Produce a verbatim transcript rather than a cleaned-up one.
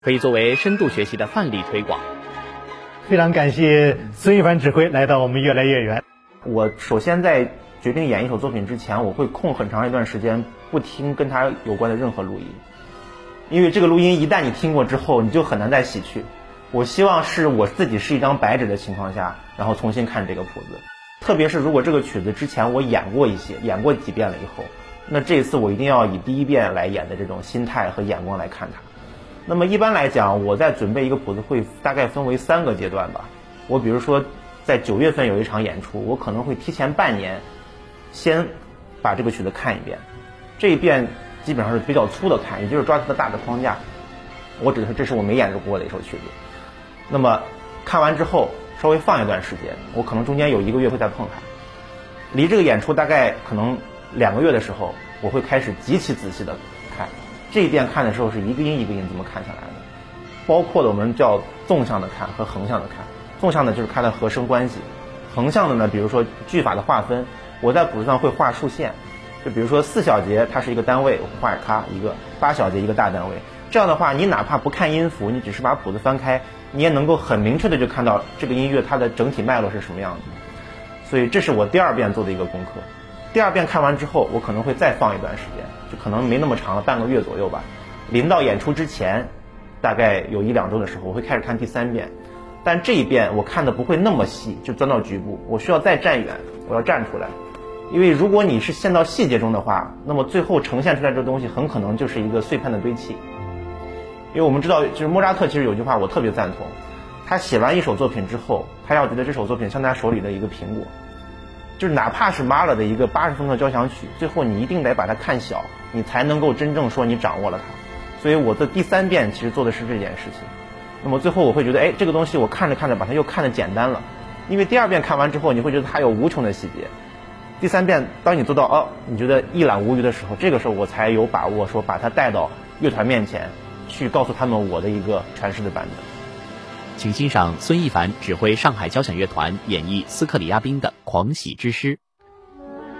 可以作为深度学习的范例推广。 非常感谢孙一凡指挥来到我们越来越远。 我首先在决定演一首作品之前，我会空很长一段时间不听跟它有关的任何录音，因为这个录音一旦你听过之后，你就很难再洗去。我希望是我自己是一张白纸的情况下，然后重新看这个谱子。特别是如果这个曲子之前我演过一些，演过几遍了以后，那这一次我一定要以第一遍来演的这种心态和眼光来看它。那么一般来讲，我在准备一个谱子会大概分为三个阶段吧。我比如说在九月份有一场演出，我可能会提前半年先把这个曲子看一遍，这一遍基本上是比较粗的看，也就是抓它的大的框架。我指的是这是我没演过的一首曲子。那么看完之后稍微放一段时间，我可能中间有一个月会再碰它。离这个演出大概可能两个月的时候，我会开始极其仔细的看。这一遍看的时候是一个音一个音这么看下来的，包括了我们叫纵向的看和横向的看。纵向的就是看它和声关系，横向的呢，比如说句法的划分，我在谱子上会画竖线，就比如说四小节它是一个单位，我画它一个；八小节一个大单位。这样的话，你哪怕不看音符，你只是把谱子翻开，你也能够很明确的就看到这个音乐它的整体脉络是什么样子。所以这是我第二遍做的一个功课。第二遍看完之后，我可能会再放一段时间，就可能没那么长了，半个月左右吧。临到演出之前，大概有一两周的时候，我会开始看第三遍。但这一遍我看的不会那么细，就钻到局部，我需要再站远，我要站出来。因为如果你是陷到细节中的话，那么最后呈现出来这个东西很可能就是一个碎片的堆砌。因为我们知道，就是莫扎特其实有句话我特别赞同，他写完一首作品之后，他要觉得这首作品像他手里的一个苹果，就是哪怕是马勒的一个八十分钟的交响曲，最后你一定得把它看小，你才能够真正说你掌握了它。所以我的第三遍其实做的是这件事情。那么最后我会觉得，哎，这个东西我看着看着把它又看得简单了，因为第二遍看完之后，你会觉得它有无穷的细节。第三遍当你做到哦，你觉得一览无余的时候，这个时候我才有把握说把它带到乐团面前去，告诉他们我的一个传世的版本。 请欣赏孙一凡指挥上海交响乐团演绎斯克里亚宾的《狂喜之诗》。